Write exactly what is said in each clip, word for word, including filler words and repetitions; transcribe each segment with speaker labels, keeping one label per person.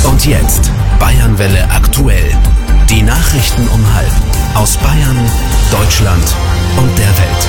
Speaker 1: Und jetzt Bayernwelle aktuell. Die Nachrichten um halb aus Bayern, Deutschland und der Welt.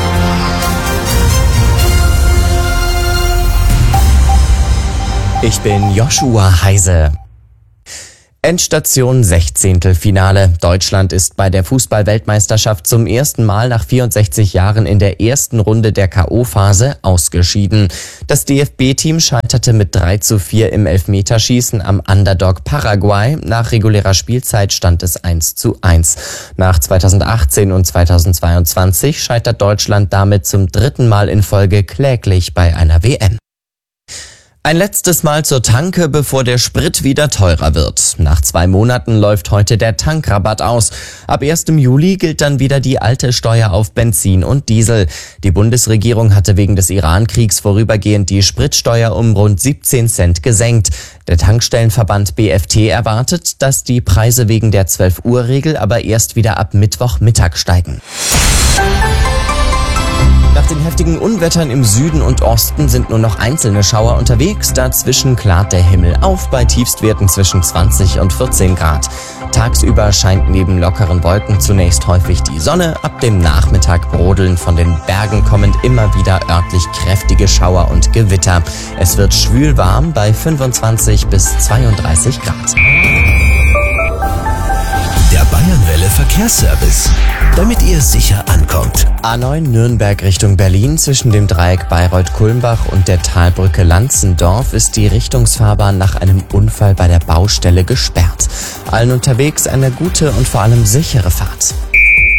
Speaker 2: Ich bin Joshua Heise. Endstation Sechzehntelfinale. Deutschland ist bei der Fußball-Weltmeisterschaft zum ersten Mal nach vierundsechzig Jahren in der ersten Runde der K O-Phase ausgeschieden. Das D F B-Team scheiterte mit drei zu vier im Elfmeterschießen am Underdog Paraguay. Nach regulärer Spielzeit stand es eins zu eins. Nach zweitausendachtzehn und zweitausendzweiundzwanzig scheitert Deutschland damit zum dritten Mal in Folge kläglich bei einer W M. Ein letztes Mal zur Tanke, bevor der Sprit wieder teurer wird. Nach zwei Monaten läuft heute der Tankrabatt aus. Ab ersten Juli gilt dann wieder die alte Steuer auf Benzin und Diesel. Die Bundesregierung hatte wegen des Iran-Kriegs vorübergehend die Spritsteuer um rund siebzehn Cent gesenkt. Der Tankstellenverband B F T erwartet, dass die Preise wegen der zwölf Uhr Regel aber erst wieder ab Mittwochmittag steigen. Nach den heftigen Unwettern im Süden und Osten sind nur noch einzelne Schauer unterwegs. Dazwischen klart der Himmel auf bei Tiefstwerten zwischen zwanzig und vierzehn Grad. Tagsüber scheint neben lockeren Wolken zunächst häufig die Sonne. Ab dem Nachmittag brodeln von den Bergen kommend immer wieder örtlich kräftige Schauer und Gewitter. Es wird schwül warm bei fünfundzwanzig bis zweiunddreißig Grad.
Speaker 1: Der Bayernwelle Verkehrsservice, damit ihr sicher ankommt.
Speaker 2: A neun Nürnberg Richtung Berlin zwischen dem Dreieck Bayreuth-Kulmbach und der Talbrücke Lanzendorf ist die Richtungsfahrbahn nach einem Unfall bei der Baustelle gesperrt. Allen unterwegs eine gute und vor allem sichere Fahrt.